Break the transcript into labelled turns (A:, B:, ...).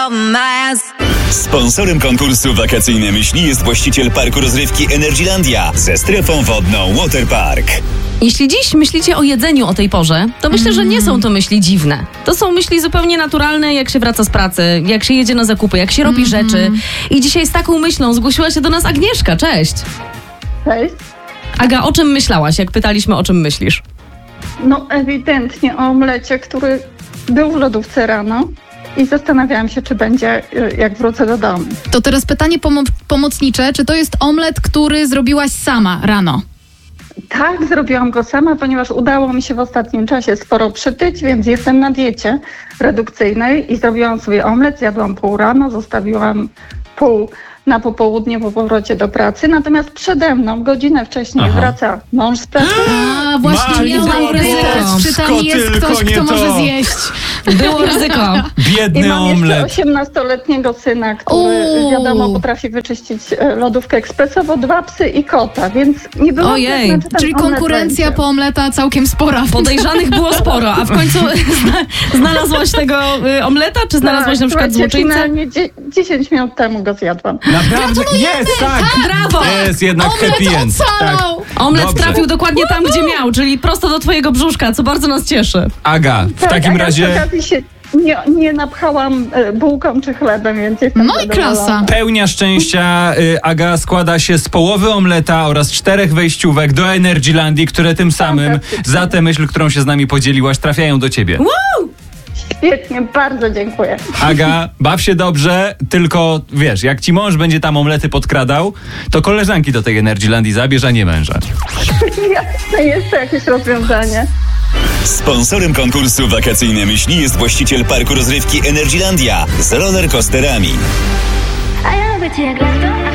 A: Sponsorem konkursu Wakacyjne Myśli jest właściciel parku rozrywki Energylandia ze strefą wodną Waterpark.
B: Jeśli dziś myślicie o jedzeniu o tej porze, to myślę, że nie są to myśli dziwne. To są myśli zupełnie naturalne, jak się wraca z pracy, jak się jedzie na zakupy, jak się robi rzeczy. I dzisiaj z taką myślą zgłosiła się do nas Agnieszka. Cześć.
C: Cześć.
B: Aga, o czym myślałaś, jak pytaliśmy, o czym myślisz?
C: No ewidentnie o omlecie, który był w lodówce rano i zastanawiałam się, czy będzie, jak wrócę do domu.
D: To teraz pytanie pomocnicze. Czy to jest omlet, który zrobiłaś sama rano?
C: Tak, zrobiłam go sama, ponieważ udało mi się w ostatnim czasie sporo przytyć, więc jestem na diecie redukcyjnej i zrobiłam sobie omlet, zjadłam pół rano, zostawiłam pół na popołudnie po powrocie do pracy. Natomiast przede mną godzinę wcześniej wraca mąż z pracy.
D: A, właśnie miałam ryzyko. Czy tam jest ktoś, kto może zjeść?
B: Było ryzyko.
C: I
E: Biedny
C: mam
E: omlet.
C: jeszcze 18-letniego syna, który wiadomo potrafi wyczyścić lodówkę ekspresowo, 2 psy i kota, więc nie było...
B: Ojej,
D: Czyli konkurencja po omleta całkiem spora.
B: Podejrzanych było sporo, a w końcu znalazłaś tego omleta, czy znalazłaś na przykład złoczyńcę?
C: Finalnie 10 minut temu go zjadłam.
E: Naprawdę? Jest, tak.
B: Brawo!
E: Jest jednak
D: Omlet
E: happy end.
D: ocalał!
B: Omlet
E: Dobrze.
B: trafił dokładnie tam, gdzie miał, czyli prosto do twojego brzuszka, co bardzo nas cieszy.
E: Aga, w
C: Tak,
E: takim
C: a ja
E: razie
C: przy okazji się nie napchałam bułką czy chlebem, więc jestem
D: No i
C: zadowolona.
D: klasa.
E: pełnia szczęścia, Aga, składa się z połowy omleta oraz 4 wejściówek do Energylandii, które tym samym
C: Fantastycznie.
E: za tę myśl, którą się z nami podzieliłaś, trafiają do ciebie.
C: Świetnie, bardzo dziękuję.
E: Aga, baw się dobrze, tylko wiesz, jak ci mąż będzie tam omlety podkradał, to koleżanki do tej Energylandii zabierz, a nie męża.
C: Jasne, jest to jakieś rozwiązanie.
A: Sponsorem konkursu Wakacyjne Myśli jest właściciel parku rozrywki Energylandia z rollercoasterami.
F: A ja lubię cię jak lato,